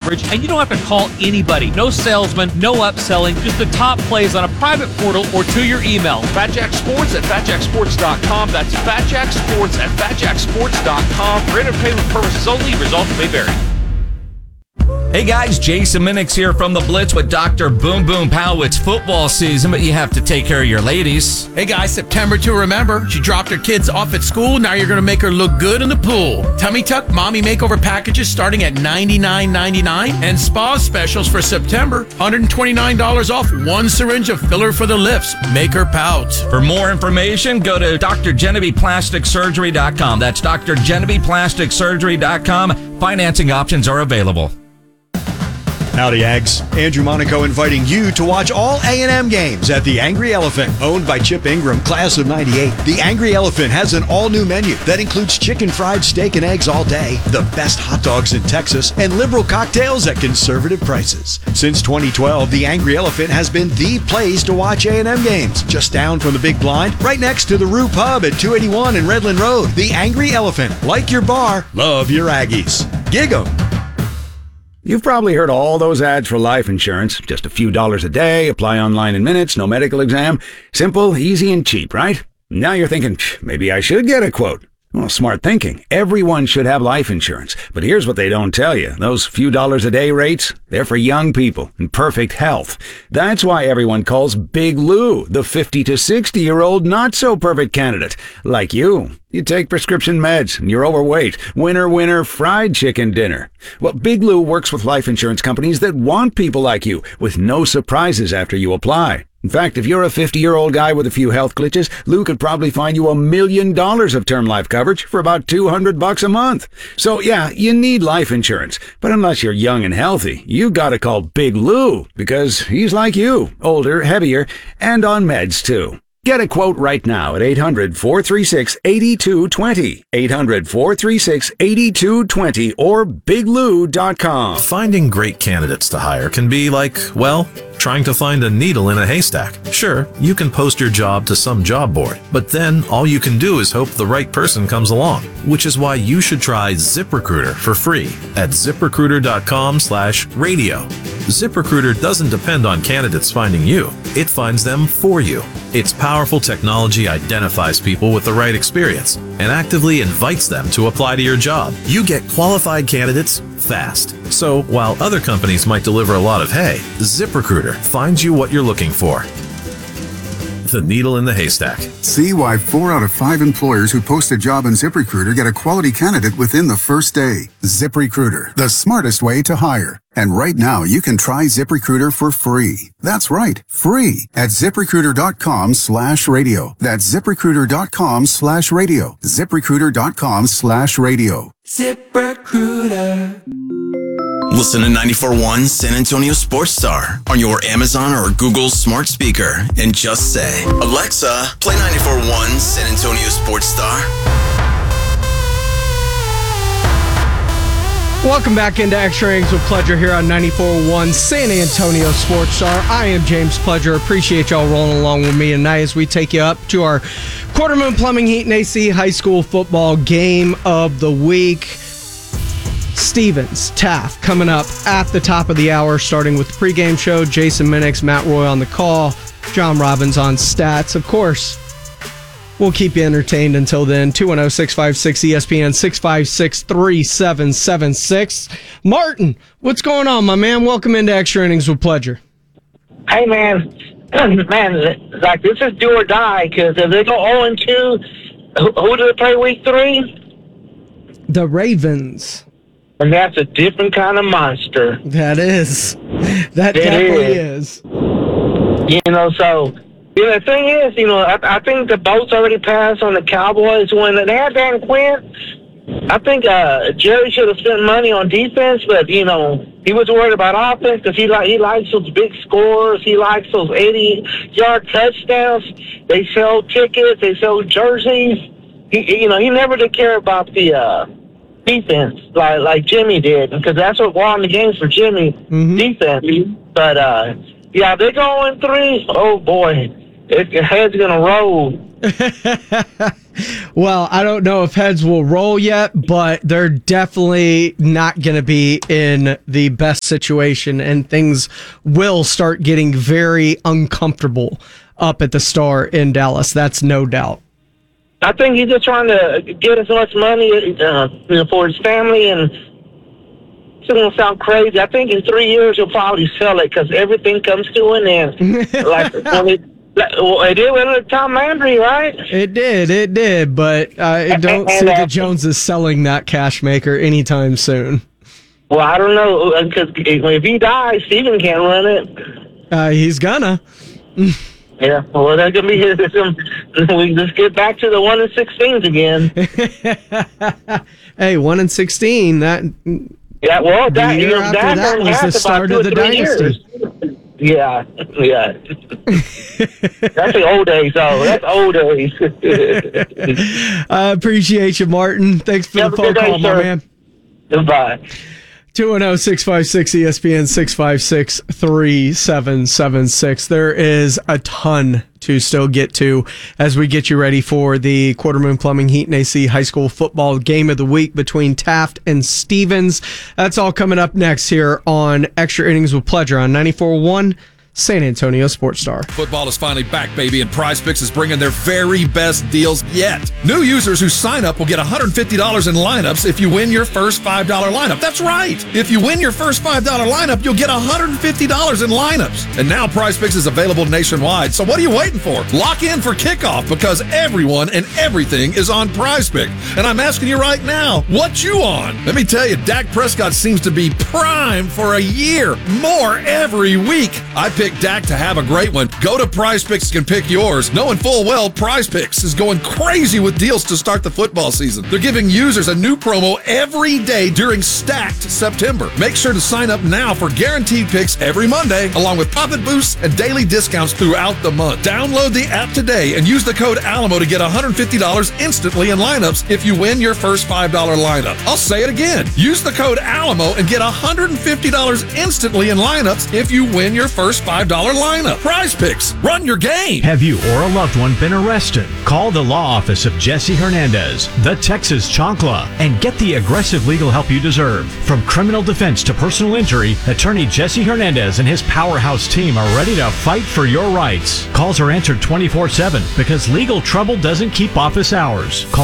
coverage, and you don't have to call anybody. No salesman, no upselling, just the top plays on a private portal or to your email. Fat Jack Sports at FatJackSports.com. That's Fat Jack Sports at FatJackSports.com. For entertainment purposes only. Results may vary. Hey guys, Jason Minix here from The Blitz with Dr. Boom Boom Pow. It's football season, but you have to take care of your ladies. Hey guys, September to remember. She dropped her kids off at school. Now you're going to make her look good in the pool. Tummy Tuck Mommy Makeover packages starting at $99.99. And spa specials for September. $129 off one syringe of filler for the lips. Make her pout. For more information, go to drgenevievePlasticSurgery.com. That's drgenevievePlasticSurgery.com. Financing options are available. Howdy, Ags. Andrew Monaco inviting you to watch all A&M games at the Angry Elephant. Owned by Chip Ingram, class of 98. The Angry Elephant has an all-new menu that includes chicken fried steak and eggs all day, the best hot dogs in Texas, and liberal cocktails at conservative prices. Since 2012, the Angry Elephant has been the place to watch A&M games. Just down from the Big Blind, right next to the Rue Pub at 281 and Redland Road. The Angry Elephant. Like your bar, love your Aggies. Gig 'em. You've probably heard all those ads for life insurance. Just a few dollars a day, apply online in minutes, no medical exam. Simple, easy, and cheap, right? Now you're thinking, maybe I should get a quote. Well, smart thinking. Everyone should have life insurance. But here's what they don't tell you. Those few dollars a day rates, they're for young people in perfect health. That's why everyone calls Big Lou the 50 to 60-year-old not-so-perfect candidate. Like you. You take prescription meds, and you're overweight. Winner, winner, fried chicken dinner. Well, Big Lou works with life insurance companies that want people like you, with no surprises after you apply. In fact, if you're a 50-year-old guy with a few health glitches, Lou could probably find you $1 million of term life coverage for about $200 a month. So yeah, you need life insurance. But unless you're young and healthy, you gotta call Big Lou, because he's like you, older, heavier, and on meds too. Get a quote right now at 800-436-8220, 800-436-8220, or biglou.com. Finding great candidates to hire can be like, well, trying to find a needle in a haystack. Sure, you can post your job to some job board, but then all you can do is hope the right person comes along, which is why you should try ZipRecruiter for free at ZipRecruiter.com/radio. ZipRecruiter doesn't depend on candidates finding you. It finds them for you. Its powerful technology identifies people with the right experience and actively invites them to apply to your job. You get qualified candidates fast. So while other companies might deliver a lot of hay, ZipRecruiter finds you what you're looking for. The needle in the haystack. See why 4 out of 5 employers who post a job in ZipRecruiter get a quality candidate within the first day. ZipRecruiter, the smartest way to hire. And right now, you can try ZipRecruiter for free. That's right, free at ZipRecruiter.com/radio. That's ZipRecruiter.com/radio. ZipRecruiter.com/radio. ZipRecruiter. Listen to 94.1 San Antonio Sports Star on your Amazon or Google smart speaker and just say, Alexa, play 94.1 San Antonio Sports Star. Welcome back into Extra Innings with Pledger here on 94.1 San Antonio Sports Star. I am James Pledger. Appreciate y'all rolling along with me tonight as we take you up to our Quarter Moon Plumbing, Heat, and AC high school football game of the week. Stevens, Taft coming up at the top of the hour, starting with the pregame show. Jason Minix, Matt Roy on the call, John Robbins on stats. Of course, we'll keep you entertained until then. 210-656-ESPN, 656-3776. Martin, what's going on, my man? Welcome into Extra Innings with Pledger. Hey, man, like this is do or die, because if they go 0-2, who do they play week 3? The Ravens. And that's a different kind of monster. That is. That definitely is. You know, so, you know, the thing is, you know, I think the boat's already passed on the Cowboys. When they had Dan Quinn, I think Jerry should have spent money on defense, but, you know, he was worried about offense because he likes those big scores. He likes those 80-yard touchdowns. They sell tickets. They sell jerseys. He never did care about the defense like Jimmy did, because that's what won the games for Jimmy, defense. But, yeah, they're going 3. Oh, boy. Your head's going to roll. Well, I don't know if heads will roll yet, but they're definitely not going to be in the best situation, and things will start getting very uncomfortable up at the Star in Dallas. That's no doubt. I think he's just trying to get as much money for his family, and it's going to sound crazy. I think in 3 years he'll probably sell it because everything comes to an end. It did with Tom Landry, right? It did, but I don't see the Joneses selling that cash maker anytime soon. Well, I don't know, because if he dies, Steven can't run it. He's gonna. Yeah, well, that's going to be we just get back to the 1-16s again. Hey, 1-16, that... Yeah, well, that was the start of the dynasty. Yeah. That's the old days, though. That's old days. I appreciate you, Martin. Thanks for the phone call, my man. Goodbye. 210-656-ESPN, 656-3776. There is a ton to still get to as we get you ready for the Quarter Moon Plumbing Heat and AC High School Football Game of the Week between Taft and Stevens. That's all coming up next here on Extra Innings with Pleasure on 94.1 San Antonio Sports Star. Football is finally back, baby, and PrizePicks is bringing their very best deals yet. New users who sign up will get $150 in lineups if you win your first $5 lineup. That's right. If you win your first $5 lineup, you'll get $150 in lineups. And now PrizePicks is available nationwide. So what are you waiting for? Lock in for kickoff because everyone and everything is on PrizePicks. And I'm asking you right now, what you on? Let me tell you, Dak Prescott seems to be primed for a year. More every week. I picked Dak to have a great one. Go to PrizePicks and pick yours, knowing full well PrizePicks is going crazy with deals to start the football season. They're giving users a new promo every day during Stacked September. Make sure to sign up now for guaranteed picks every Monday, along with profit boosts and daily discounts throughout the month. Download the app today and use the code Alamo to get $150 instantly in lineups if you win your first $5 lineup. I'll say it again. Use the code Alamo and get $150 instantly in lineups if you win your first $5 lineup. PrizePicks. Run your game. Have you or a loved one been arrested? Call the law office of Jesse Hernandez, the Texas Chancla, and get the aggressive legal help you deserve. From criminal defense to personal injury, attorney Jesse Hernandez and his powerhouse team are ready to fight for your rights. Calls are answered 24/7 because legal trouble doesn't keep office hours. Call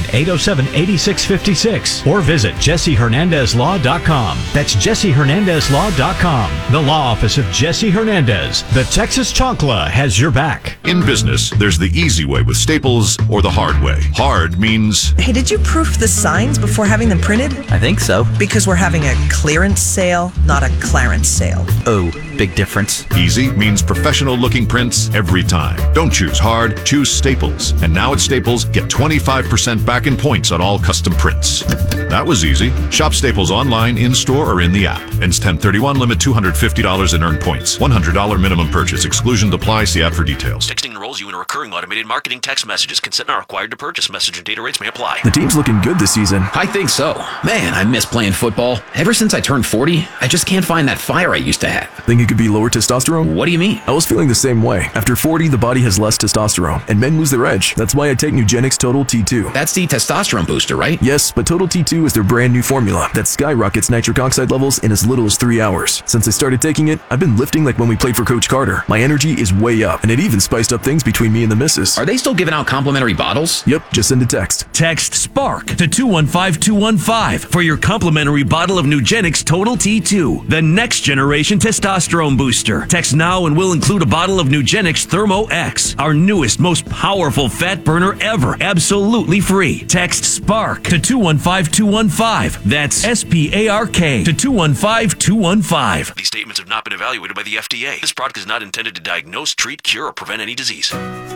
210-807-8656 or visit JesseHernandezLaw.com. That's JesseHernandezLaw.com. The law office of Jesse Hernandez. The Texas Chancla has your back. In business, there's the easy way with Staples or the hard way. Hard means... Hey, did you proof the signs before having them printed? I think so. Because we're having a clearance sale, not a clarence sale. Oh, big difference. Easy means professional-looking prints every time. Don't choose hard, choose Staples. And now at Staples, get 25% back in points on all custom prints. That was easy. Shop Staples online, in-store, or in the app. Ends 10/31, limit $250 in earned points. $100 minimum purchase. Exclusion apply. See app for details. Texting enrolls you in a recurring automated marketing text messages. Consent not required to purchase. Message and data rates may apply. The team's looking good this season. I think so. Man, I miss playing football. Ever since I turned 40, I just can't find that fire I used to have. Think it could be lower testosterone? What do you mean? I was feeling the same way. After 40, the body has less testosterone, and men lose their edge. That's why I take Nugenix Total T2. That's the testosterone booster, right? Yes, but Total T2 is their brand new formula that skyrockets nitric oxide levels in as little as 3 hours. Since I started taking it, I've been lifting like when we played for Coach Carter. My energy is way up, and it even spiced up things between me and the missus. Are they still giving out complimentary bottles? Yep, just send a text. Text SPARK to 215215 for your complimentary bottle of Nugenix Total T2, the next generation testosterone booster. Text now and we'll include a bottle of Nugenix Thermo X, our newest, most powerful fat burner ever, absolutely free. Text SPARK to 215215. That's SPARK to 215215. These statements have not been evaluated by the FDA. This product is not intended to diagnose, treat, cure, or prevent any disease.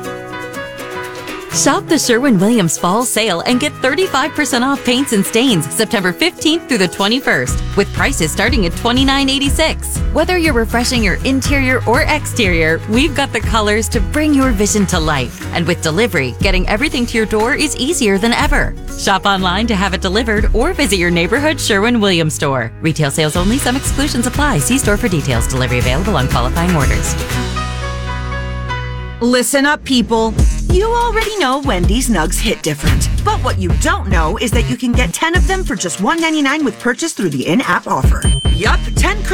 Shop the Sherwin-Williams Fall Sale and get 35% off paints and stains September 15th through the 21st, with prices starting at $29.86. Whether you're refreshing your interior or exterior, we've got the colors to bring your vision to life. And with delivery, getting everything to your door is easier than ever. Shop online to have it delivered or visit your neighborhood Sherwin-Williams store. Retail sales only. Some exclusions apply. See store for details. Delivery available on qualifying orders. Listen up, people. You already know Wendy's Nugs hit different. But what you don't know is that you can get 10 of them for just $1.99 with purchase through the in-app offer. Yup, 10